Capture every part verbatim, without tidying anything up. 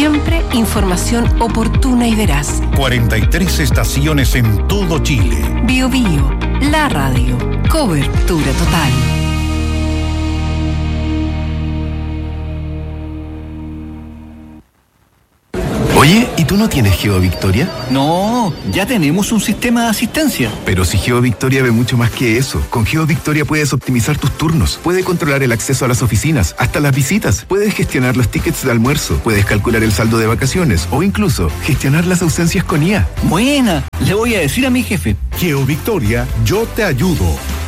Siempre información oportuna y veraz. cuarenta y tres estaciones en todo Chile. Bio Bio, la radio. Cobertura total. Oye, ¿y tú no tienes GeoVictoria? No, ya tenemos un sistema de asistencia. Pero si GeoVictoria ve mucho más que eso. Con GeoVictoria puedes optimizar tus turnos, puedes controlar el acceso a las oficinas, hasta las visitas, puedes gestionar los tickets de almuerzo, puedes calcular el saldo de vacaciones o incluso gestionar las ausencias con I A. Buena, le voy a decir a mi jefe. GeoVictoria, yo te ayudo.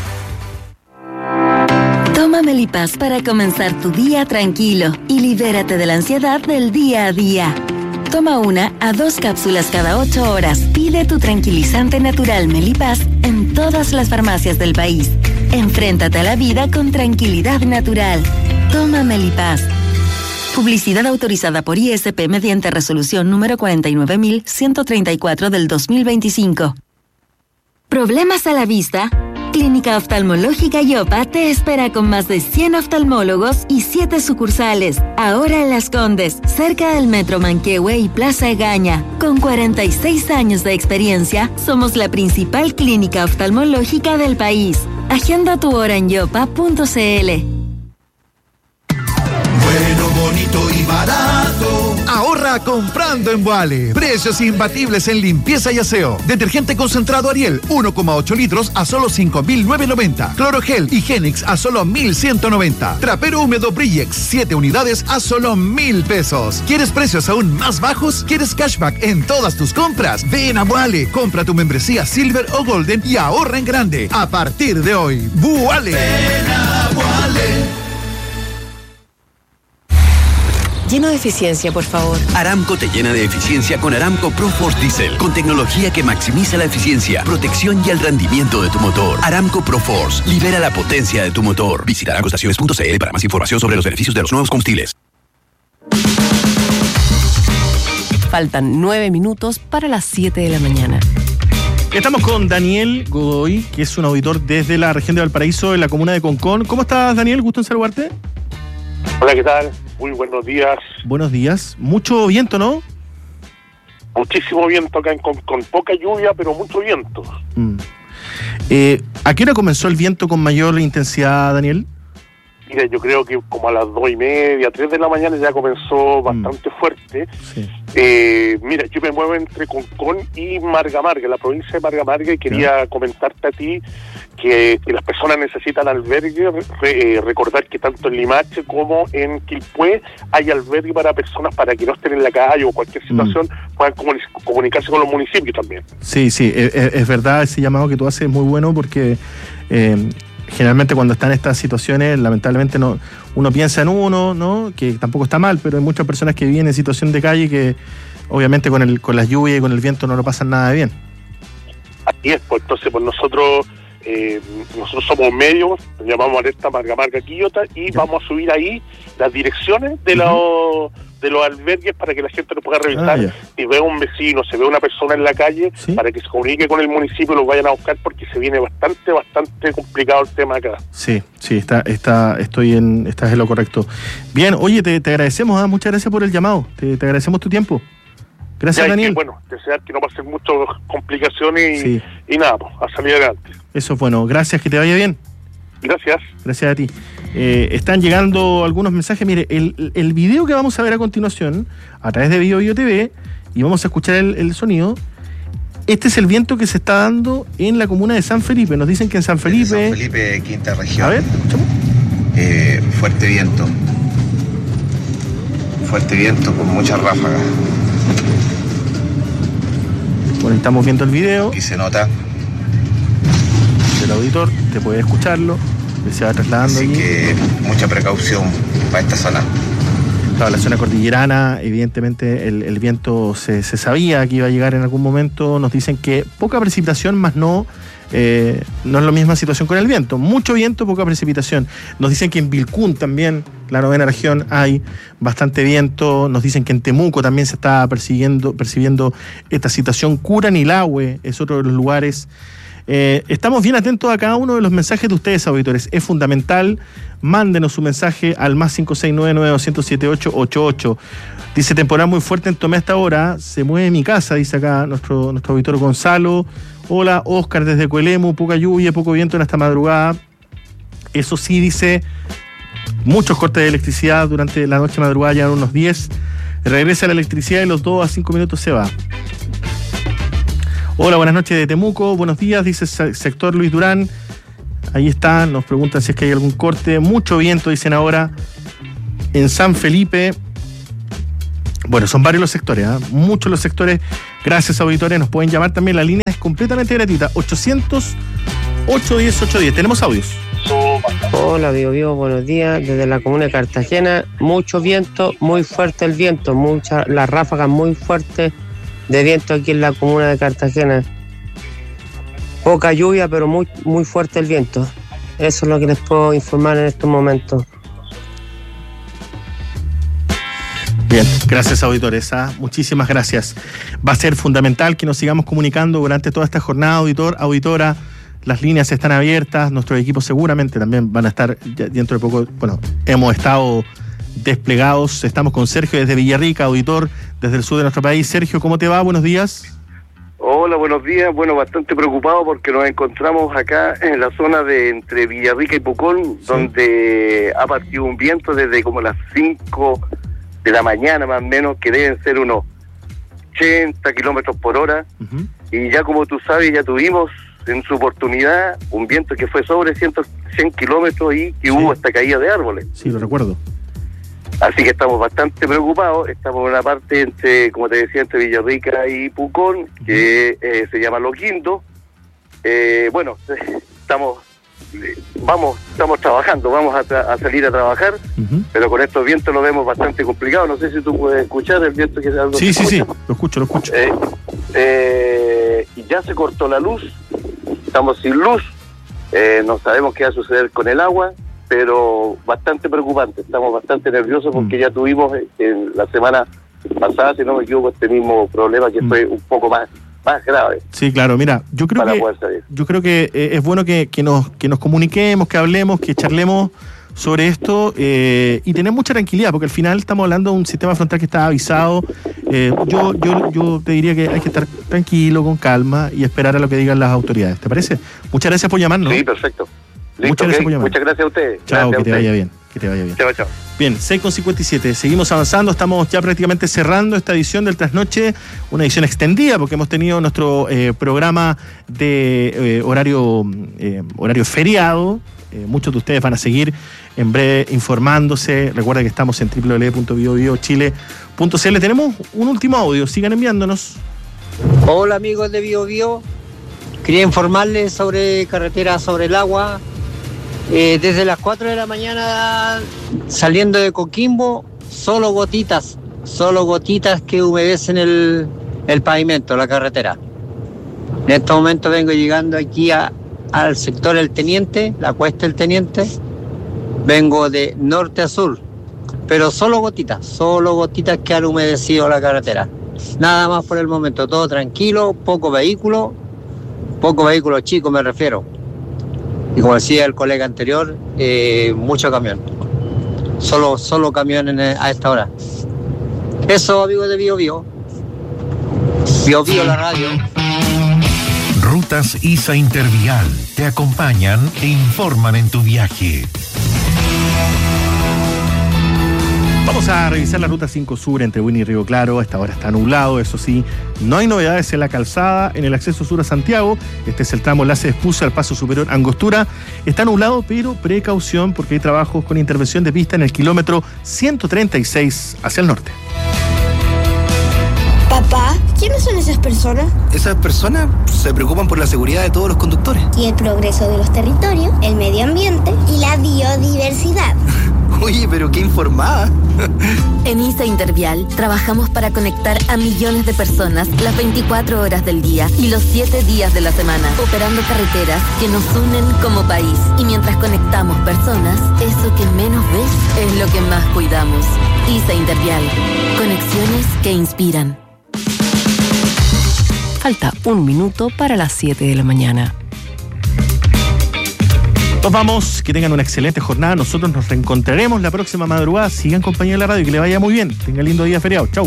Toma Melipaz para comenzar tu día tranquilo y libérate de la ansiedad del día a día. Toma una a dos cápsulas cada ocho horas. Pide tu tranquilizante natural Melipaz en todas las farmacias del país. Enfréntate a la vida con tranquilidad natural. Toma Melipaz. Publicidad autorizada por I S P mediante resolución número cuarenta y nueve mil ciento treinta y cuatro del dos mil veinticinco. ¿Problemas a la vista? Clínica Oftalmológica Yopa te espera con más de cien oftalmólogos y siete sucursales. Ahora en Las Condes, cerca del Metro Manquehue y Plaza Egaña. Con cuarenta y seis años de experiencia, somos la principal clínica oftalmológica del país. Agenda tu hora en yopa punto c l. Bueno, bonito y barato. Ahorra comprando en Vuale. Precios imbatibles en limpieza y aseo. Detergente concentrado Ariel, uno coma ocho litros a solo cinco mil novecientos noventa. Clorogel y Genix a solo mil ciento noventa. Trapero húmedo Brillex, siete unidades a solo mil pesos. ¿Quieres precios aún más bajos? ¿Quieres cashback en todas tus compras? Ven a Vuale. Compra tu membresía Silver o Golden y ahorra en grande. A partir de hoy, Vuale. Ven a Vuale. Lleno de eficiencia, por favor. Aramco te llena de eficiencia con Aramco ProForce Diesel, con tecnología que maximiza la eficiencia, protección y el rendimiento de tu motor. Aramco ProForce, libera la potencia de tu motor. Visita aramco estaciones punto c l para más información sobre los beneficios de los nuevos combustibles. Faltan nueve minutos para las siete de la mañana. Estamos con Daniel Godoy, que es un auditor desde la región de Valparaíso, en la comuna de Concón. ¿Cómo estás, Daniel? Gusto en saludarte. Hola, ¿qué tal? Muy buenos días. Buenos días. Mucho viento, ¿no? Muchísimo viento acá, en, con, con poca lluvia, pero mucho viento. Mm. Eh, ¿A qué hora comenzó el viento con mayor intensidad, Daniel? Mira, yo creo que como a las dos y media, tres de la mañana ya comenzó bastante mm. fuerte. Sí. Eh, mira, yo me muevo entre Concón y Marga Marga, la provincia de Marga Marga, y quería ¿no? comentarte a ti que, que las personas necesitan albergue, re, eh, recordar que tanto en Limache como en Quilpué hay albergue para personas para que no estén en la calle o cualquier situación mm. puedan comuni- comunicarse con los municipios también. Sí, sí, es, es verdad, ese llamado que tú haces es muy bueno porque... Eh, generalmente cuando están estas situaciones, lamentablemente no, uno piensa en uno, ¿no? Que tampoco está mal, pero hay muchas personas que viven en situación de calle que obviamente con el con las lluvias y con el viento no lo pasan nada bien. Así es, pues entonces pues nosotros eh, nosotros somos medios, nos llamamos Alerta Marga Marga Quillota y ¿sí? vamos a subir ahí las direcciones de uh-huh. los de los albergues para que la gente lo pueda revisar. Ah, yeah. Si ve a un vecino, se ve a una persona en la calle, ¿sí? para que se comunique con el municipio y los vayan a buscar porque se viene bastante, bastante complicado el tema acá. Sí, sí, está, está, estoy en, estás en lo correcto. Bien, oye, te, te agradecemos, ¿eh? Muchas gracias por el llamado, te, te agradecemos tu tiempo. Gracias, Daniel. Que, bueno, desear que no pasen muchas complicaciones y, sí. y nada, pues, a salir adelante. Eso es bueno, gracias, que te vaya bien. Gracias. Gracias a ti. Eh, están llegando algunos mensajes. Mire, el, el video que vamos a ver a continuación, a través de Bio Bio T V, y vamos a escuchar el, el sonido. Este es el viento que se está dando en la comuna de San Felipe. Nos dicen que en San Felipe... San Felipe, quinta región. A ver, escuchamos. Eh, fuerte viento. Fuerte viento con muchas ráfagas. Bueno, estamos viendo el video. Y se nota. El auditor, te puede escucharlo, se va trasladando. Así aquí. que mucha precaución para esta zona. Claro, la zona cordillerana, evidentemente el, el viento se, se sabía que iba a llegar en algún momento. Nos dicen que poca precipitación, más no, eh, no es la misma situación con el viento. Mucho viento, poca precipitación. Nos dicen que en Vilcún también, la novena región, hay bastante viento. Nos dicen que en Temuco también se está percibiendo, percibiendo esta situación. Curanilahue es otro de los lugares Eh, estamos bien atentos a cada uno de los mensajes de ustedes, auditores. Es fundamental, mándenos su mensaje al más cinco seis nueve nueve dos cero siete ocho ocho ocho. Dice, temporada muy fuerte en Tomé hasta ahora, se mueve mi casa, dice acá nuestro, nuestro auditor Gonzalo. Hola, Oscar desde Coelemu, poca lluvia, poco viento en esta madrugada. Eso sí, dice, muchos cortes de electricidad durante la noche madrugada, ya unos diez. Regresa la electricidad y los dos a cinco minutos se va. Hola, buenas noches de Temuco, buenos días, dice sector Luis Durán. Ahí está, nos preguntan si es que hay algún corte. Mucho viento, dicen ahora, en San Felipe. Bueno, son varios los sectores, ¿eh? Muchos los sectores. Gracias, auditores, nos pueden llamar también. La línea es completamente gratuita, ochocientos, ochocientos diez, ochocientos diez. Tenemos audios. Hola, Bio Bio, buenos días. Desde la comuna de Cartagena, mucho viento, muy fuerte el viento, muchas las ráfagas muy fuertes de viento aquí en la comuna de Cartagena. Poca lluvia, pero muy, muy fuerte el viento. Eso es lo que les puedo informar en estos momentos. Bien, gracias, auditores. ¿eh? Muchísimas gracias. Va a ser fundamental que nos sigamos comunicando durante toda esta jornada, auditor, auditora. Las líneas están abiertas, nuestros equipos seguramente también van a estar dentro de poco. Bueno, hemos estado desplegados. Estamos con Sergio desde Villarrica, auditor desde el sur de nuestro país. Sergio, ¿cómo te va? Buenos días. Hola, buenos días. Bueno, bastante preocupado porque nos encontramos acá en la zona de entre Villarrica y Pucón, sí, donde ha partido un viento desde como las cinco de la mañana más o menos, que deben ser unos ochenta kilómetros por hora. Uh-huh. Y ya como tú sabes, ya tuvimos en su oportunidad un viento que fue sobre cien kilómetros y que sí, hubo hasta caída de árboles. Sí, lo recuerdo. Así que estamos bastante preocupados. Estamos en una parte entre, como te decía, entre Villarrica y Pucón, que eh, se llama Los Guindos. Eh, bueno, estamos vamos estamos trabajando, vamos a, tra- a salir a trabajar, uh-huh, pero con estos vientos lo vemos bastante complicado. No sé si tú puedes escuchar el viento que se algo. Sí, sí, sí, lo escucho, lo escucho. Eh, eh, y ya se cortó la luz, estamos sin luz, eh, no sabemos qué va a suceder con el agua, pero bastante preocupante. Estamos bastante nerviosos porque mm. ya tuvimos en la semana pasada, si no me equivoco, este mismo problema que mm. fue un poco más más grave. Sí, claro, mira, yo creo que yo creo que eh, es bueno que, que nos que nos comuniquemos, que hablemos, que charlemos sobre esto eh, y tener mucha tranquilidad, porque al final estamos hablando de un sistema frontal que está avisado. Eh, yo yo yo te diría que hay que estar tranquilo, con calma y esperar a lo que digan las autoridades. ¿Te parece? Muchas gracias por llamarnos. Sí, perfecto. Listo, Muchas gracias okay. por llamar. Muchas gracias a ustedes. Chao, gracias que te vaya bien. Que te vaya bien. Chao, chao. Bien, seis con cincuenta y siete. Seguimos avanzando. Estamos ya prácticamente cerrando esta edición del Trasnoche. Una edición extendida porque hemos tenido nuestro eh, programa de eh, horario, eh, horario feriado. Eh, muchos de ustedes van a seguir en breve informándose. Recuerda que estamos en doble u doble u doble u punto bio bio chile punto c l. Tenemos un último audio. Sigan enviándonos. Hola, amigos de Bio Bio. Quería informarles sobre carretera sobre el agua. Eh, desde las cuatro de la mañana saliendo de Coquimbo, solo gotitas, solo gotitas que humedecen el, el pavimento, la carretera. En este momento vengo llegando aquí a, al sector El Teniente, la cuesta El Teniente. Vengo de norte a sur, pero solo gotitas, solo gotitas que han humedecido la carretera. Nada más por el momento, todo tranquilo, poco vehículo, poco vehículo chico me refiero. Y como decía el colega anterior, eh, mucho camión. Solo, solo camión en, a esta hora. Eso, amigos de Bio Bio. Bio Bio, la radio. Rutas I S A Intervial te acompañan e informan en tu viaje. Vamos a revisar la ruta cinco Sur entre Buin y Río Claro. A esta hora está nublado, eso sí. No hay novedades en la calzada, en el acceso sur a Santiago. Este es el tramo Enlace de Espusa al Paso Superior Angostura. Está nublado, pero precaución porque hay trabajos con intervención de pista en el kilómetro ciento treinta y seis hacia el norte. Papá, ¿quiénes son esas personas? Esas personas se preocupan por la seguridad de todos los conductores. Y el progreso de los territorios, el medio ambiente y la biodiversidad. Oye, pero qué informada. En I S A Intervial trabajamos para conectar a millones de personas las veinticuatro horas del día y los siete días de la semana, operando carreteras que nos unen como país. Y mientras conectamos personas, eso que menos ves es lo que más cuidamos. I S A Intervial. Conexiones que inspiran. Falta un minuto para las siete de la mañana. Nos vamos, que tengan una excelente jornada. Nosotros nos reencontraremos la próxima madrugada. Sigan compañía de la radio, que le vaya muy bien. Tenga lindo día feriado. Chau.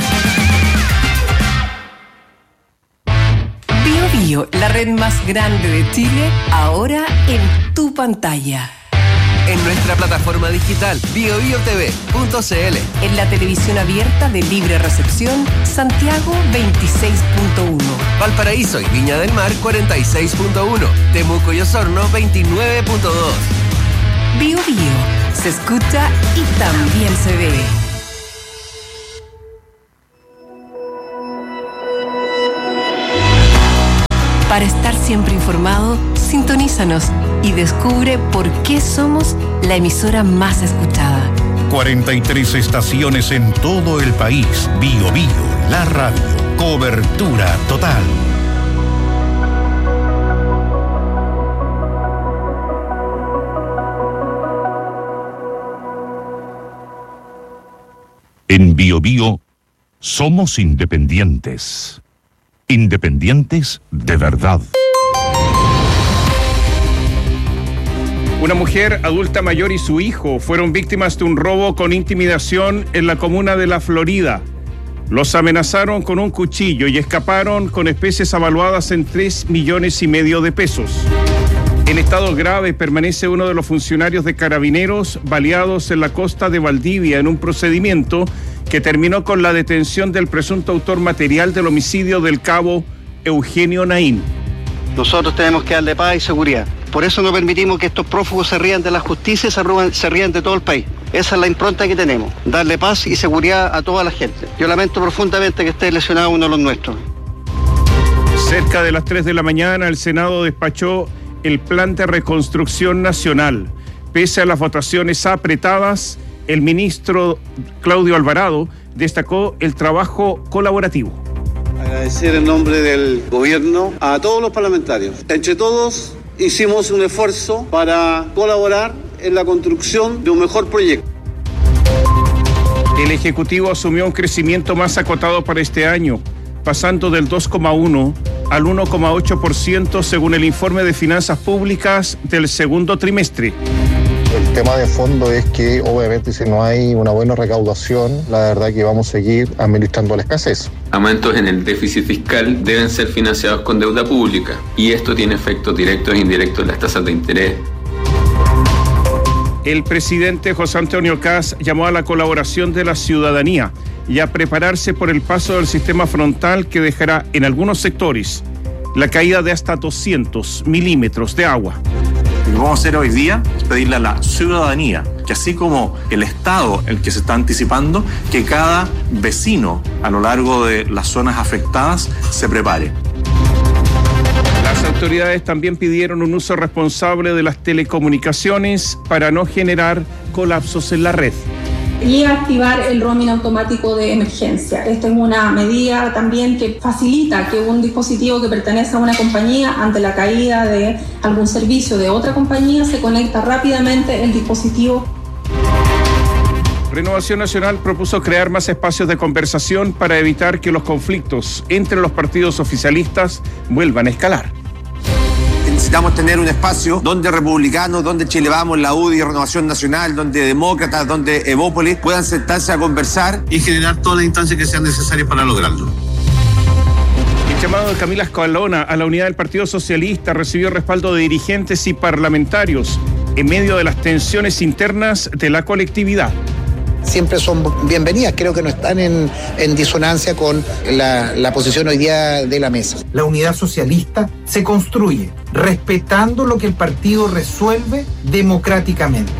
Bio Bio, la red más grande de Chile, ahora en tu pantalla. En nuestra plataforma digital bio bio t v punto c l. En la televisión abierta de libre recepción, Santiago veintiséis punto uno. Valparaíso y Viña del Mar cuarenta y seis punto uno. Temuco y Osorno veintinueve punto dos. Bio Bio, se escucha y también se ve. Para estar siempre informado, sintonízanos y descubre por qué somos la emisora más escuchada. cuarenta y tres estaciones en todo el país. Bio Bio, la radio. Cobertura total. En Bio Bio somos independientes. Independientes de verdad. Una mujer adulta mayor y su hijo fueron víctimas de un robo con intimidación en la comuna de La Florida. Los amenazaron con un cuchillo y escaparon con especies avaluadas en tres millones y medio de pesos. En estado grave permanece uno de los funcionarios de Carabineros baleados en la costa de Valdivia en un procedimiento que terminó con la detención del presunto autor material del homicidio del cabo Eugenio Naín. Nosotros tenemos que darle paz y seguridad. Por eso no permitimos que estos prófugos se rían de la justicia y se, ruban, se rían de todo el país. Esa es la impronta que tenemos, darle paz y seguridad a toda la gente. Yo lamento profundamente que esté lesionado uno de los nuestros. Cerca de las tres de la mañana, el Senado despachó el Plan de Reconstrucción Nacional. Pese a las votaciones apretadas, el ministro Claudio Alvarado destacó el trabajo colaborativo. Agradecer en nombre del gobierno a todos los parlamentarios. Entre todos hicimos un esfuerzo para colaborar en la construcción de un mejor proyecto. El Ejecutivo asumió un crecimiento más acotado para este año, pasando del dos coma uno al uno coma ocho por ciento según el informe de finanzas públicas del segundo trimestre. El tema de fondo es que obviamente si no hay una buena recaudación, la verdad que vamos a seguir administrando la escasez. Aumentos en el déficit fiscal deben ser financiados con deuda pública y esto tiene efectos directos e indirectos en las tasas de interés. El presidente José Antonio Kast llamó a la colaboración de la ciudadanía y a prepararse por el paso del sistema frontal que dejará en algunos sectores la caída de hasta doscientos milímetros de agua. Lo que vamos a hacer hoy día es pedirle a la ciudadanía que así como el Estado, el que se está anticipando, que cada vecino a lo largo de las zonas afectadas se prepare. Las autoridades también pidieron un uso responsable de las telecomunicaciones para no generar colapsos en la red. Y activar el roaming automático de emergencia. Esta es una medida también que facilita que un dispositivo que pertenece a una compañía, ante la caída de algún servicio de otra compañía, se conecta rápidamente el dispositivo. Renovación Nacional propuso crear más espacios de conversación para evitar que los conflictos entre los partidos oficialistas vuelvan a escalar. Necesitamos tener un espacio donde republicanos, donde Chile Vamos, la U D I, Renovación Nacional, donde demócratas, donde Evópolis puedan sentarse a conversar y generar todas las instancias que sean necesarias para lograrlo. El llamado de Camila Escalona a la unidad del Partido Socialista recibió respaldo de dirigentes y parlamentarios en medio de las tensiones internas de la colectividad. Siempre son bienvenidas, creo que no están en, en disonancia con la, la posición hoy día de la mesa. La unidad socialista se construye respetando lo que el partido resuelve democráticamente.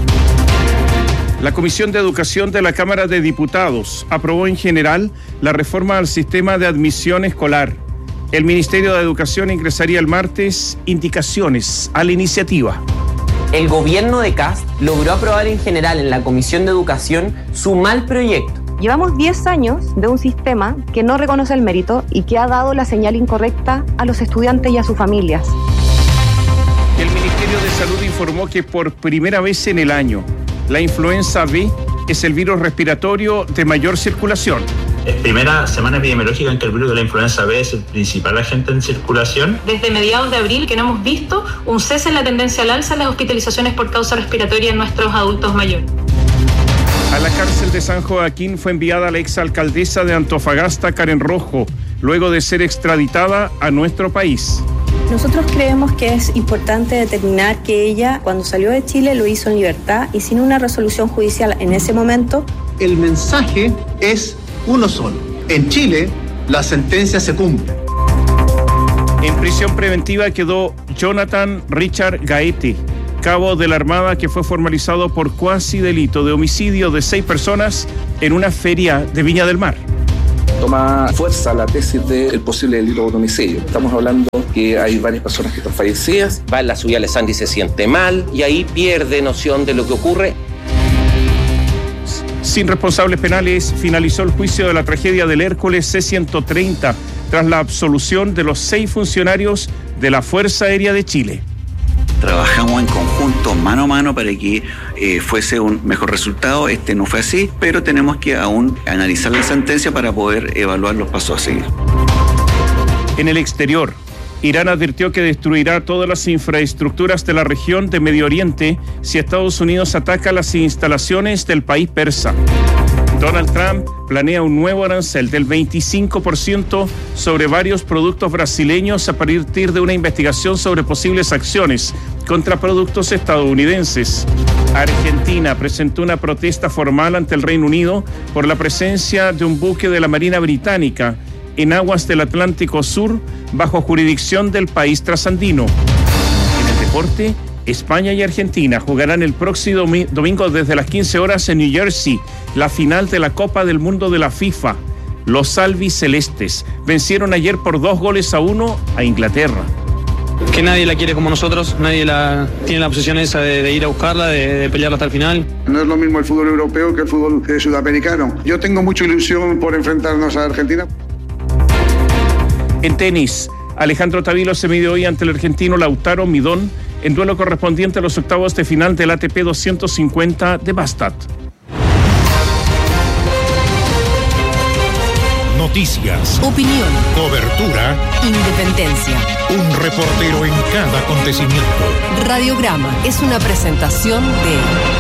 La Comisión de Educación de la Cámara de Diputados aprobó en general la reforma al sistema de admisión escolar. El Ministerio de Educación ingresaría el martes indicaciones a la iniciativa. El gobierno de Kast logró aprobar en general en la Comisión de Educación su mal proyecto. Llevamos diez años de un sistema que no reconoce el mérito y que ha dado la señal incorrecta a los estudiantes y a sus familias. El Ministerio de Salud informó que por primera vez en el año, la influenza B es el virus respiratorio de mayor circulación. Es primera semana epidemiológica en que el virus de la influenza B es el principal agente en circulación. Desde mediados de abril que no hemos visto un cese en la tendencia al alza en las hospitalizaciones por causa respiratoria en nuestros adultos mayores. A la cárcel de San Joaquín fue enviada la exalcaldesa de Antofagasta, Karen Rojo, luego de ser extraditada a nuestro país. Nosotros creemos que es importante determinar que ella, cuando salió de Chile, lo hizo en libertad y sin una resolución judicial en ese momento. El mensaje es uno solo. En Chile, la sentencia se cumple. En prisión preventiva quedó Jonathan Richard Gaete, cabo de la Armada que fue formalizado por cuasi delito de homicidio de seis personas en una feria de Viña del Mar. Toma fuerza la tesis del posible delito de homicidio. Estamos hablando que hay varias personas que están fallecidas. Va en la suya Alessandri, se siente mal y ahí pierde noción de lo que ocurre. Sin responsables penales, finalizó el juicio de la tragedia del Hércules C ciento treinta tras la absolución de los seis funcionarios de la Fuerza Aérea de Chile. Trabajamos en conjunto, mano a mano, para que eh, fuese un mejor resultado. Este no fue así, pero tenemos que aún analizar la sentencia para poder evaluar los pasos a seguir. En el exterior, Irán advirtió que destruirá todas las infraestructuras de la región de Medio Oriente si Estados Unidos ataca las instalaciones del país persa. Donald Trump planea un nuevo arancel del veinticinco por ciento sobre varios productos brasileños a partir de una investigación sobre posibles acciones contra productos estadounidenses. Argentina presentó una protesta formal ante el Reino Unido por la presencia de un buque de la Marina Británica en aguas del Atlántico Sur bajo jurisdicción del país trasandino. En el deporte, España y Argentina jugarán el próximo domingo desde las quince horas en New Jersey, la final de la Copa del Mundo de la FIFA. Los albicelestes vencieron ayer por dos goles a uno a Inglaterra. Que nadie la quiere como nosotros, nadie la tiene la posición esa de, de ir a buscarla, de, de pelearla hasta el final. No es lo mismo el fútbol europeo que el fútbol eh, sudamericano. Yo tengo mucha ilusión por enfrentarnos a Argentina. En tenis, Alejandro Tavilo se midió hoy ante el argentino Lautaro Midón en duelo correspondiente a los octavos de final del A T P doscientos cincuenta de Bastad. Noticias, opinión, cobertura, independencia. Un reportero en cada acontecimiento. Radiograma es una presentación de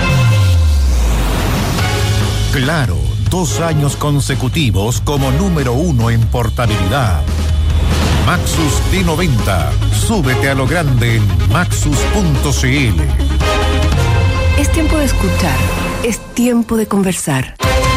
Claro, dos años consecutivos como número uno en portabilidad. Maxus T noventa. Súbete a lo grande en maxus punto c l. Es tiempo de escuchar, es tiempo de conversar.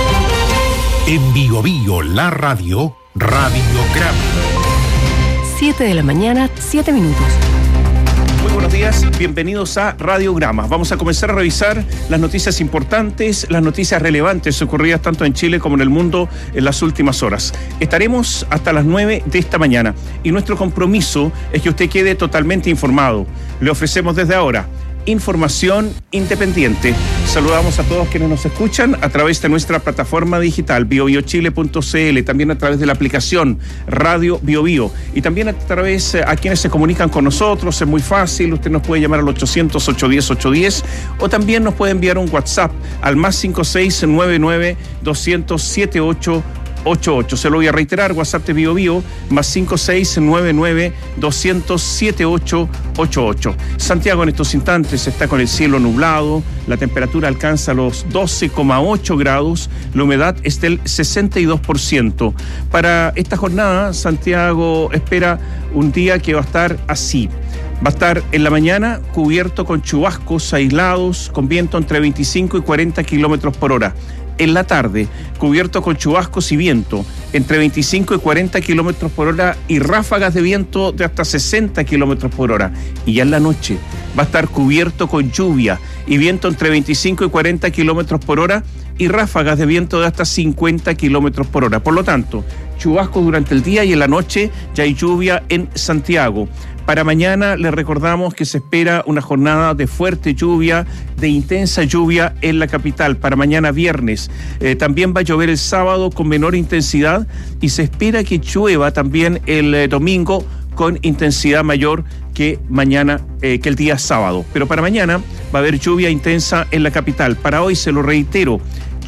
En Bio Bio, la radio, Radiograma. siete de la mañana, siete minutos. Muy buenos días, bienvenidos a Radiograma. Vamos a comenzar a revisar las noticias importantes, las noticias relevantes ocurridas tanto en Chile como en el mundo en las últimas horas. Estaremos hasta las nueve de esta mañana y nuestro compromiso es que usted quede totalmente informado. Le ofrecemos desde ahora información independiente. Saludamos a todos quienes nos escuchan a través de nuestra plataforma digital bio bio chile punto c l, también a través de la aplicación Radio Bio Bio y también a través a quienes se comunican con nosotros. Es muy fácil, usted nos puede llamar al ochocientos, ochocientos diez, ochocientos diez o también nos puede enviar un WhatsApp al más cinco seis nueve nueve doscientos setenta y ocho ochenta y ocho. Se lo voy a reiterar, WhatsApp de Bio Bio, más cinco seis nueve nueve doscientos setenta y ocho ochenta y ocho. Santiago en estos instantes está con el cielo nublado, la temperatura alcanza los doce coma ocho grados, la humedad es del sesenta y dos por ciento. Para esta jornada, Santiago espera un día que va a estar así. Va a estar en la mañana cubierto con chubascos aislados, con viento entre veinticinco y cuarenta kilómetros por hora. En la tarde, cubierto con chubascos y viento entre veinticinco y cuarenta kilómetros por hora y ráfagas de viento de hasta sesenta kilómetros por hora. Y ya en la noche va a estar cubierto con lluvia y viento entre veinticinco y cuarenta kilómetros por hora y ráfagas de viento de hasta cincuenta kilómetros por hora. Por lo tanto, chubascos durante el día y en la noche ya hay lluvia en Santiago. Para mañana les recordamos que se espera una jornada de fuerte lluvia, de intensa lluvia en la capital. Para mañana viernes eh, también va a llover el sábado con menor intensidad y se espera que llueva también el eh, domingo con intensidad mayor que mañana, eh, que el día sábado. Pero para mañana va a haber lluvia intensa en la capital. Para hoy, se lo reitero,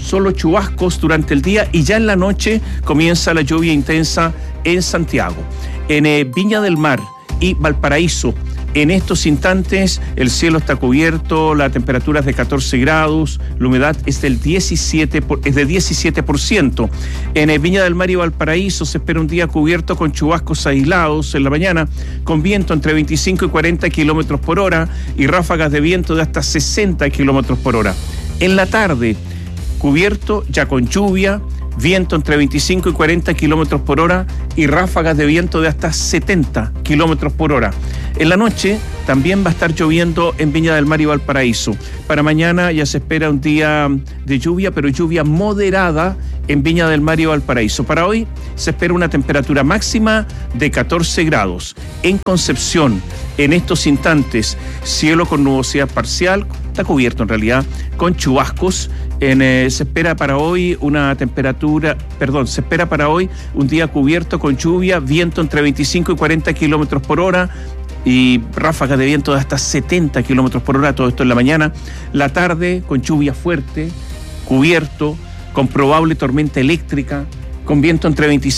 solo chubascos durante el día y ya en la noche comienza la lluvia intensa en Santiago. En eh, Viña del Mar y Valparaíso, en estos instantes el cielo está cubierto, la temperatura es de catorce grados, la humedad es del diecisiete por, es de diecisiete por ciento. En eh, Viña del Mar y Valparaíso se espera un día cubierto con chubascos aislados en la mañana, con viento entre veinticinco y cuarenta kilómetros por hora y ráfagas de viento de hasta sesenta kilómetros por hora. En la tarde, cubierto ya con lluvia, viento entre veinticinco y cuarenta kilómetros por hora y ráfagas de viento de hasta setenta kilómetros por hora. En la noche también va a estar lloviendo en Viña del Mar y Valparaíso. Para mañana ya se espera un día de lluvia, pero lluvia moderada en Viña del Mar y Valparaíso. Para hoy se espera una temperatura máxima de catorce grados. En Concepción, en estos instantes, cielo con nubosidad parcial, está cubierto en realidad, con chubascos. En, eh, se espera para hoy una temperatura, perdón, se espera para hoy un día cubierto con lluvia, viento entre veinticinco y cuarenta kilómetros por hora y ráfagas de viento de hasta setenta kilómetros por hora, todo esto en la mañana. La tarde con lluvia fuerte, cubierto, con probable tormenta eléctrica, con viento entre veinticinco